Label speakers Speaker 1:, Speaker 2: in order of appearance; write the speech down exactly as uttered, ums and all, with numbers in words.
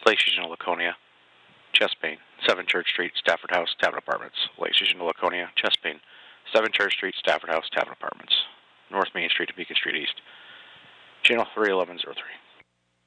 Speaker 1: Lake Station, Laconia, chest pain. seven Church Street, Stafford House, Tavern Apartments. Lake Station, Laconia, chest pain. seven Church Street, Stafford House, Tavern Apartments. North Main Street to Beacon Street East. Channel three eleven oh three.